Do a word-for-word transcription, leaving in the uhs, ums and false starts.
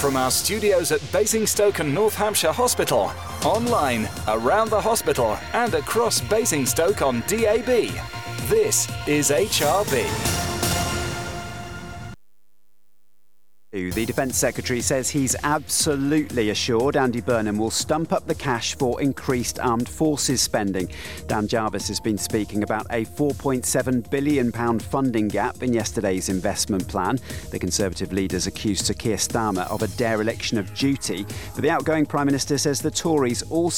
from our studios at Basingstoke and North Hampshire Hospital, online, around the hospital and across Basingstoke on D A B. This is H R B. The Defence Secretary says he's absolutely assured Andy Burnham will stump up the cash for increased armed forces spending. Dan Jarvis has been speaking about a four point seven billion pounds funding gap in yesterday's investment plan. The Conservative leaders accused Sir Keir Starmer of a dereliction of duty, but the outgoing Prime Minister says the Tories also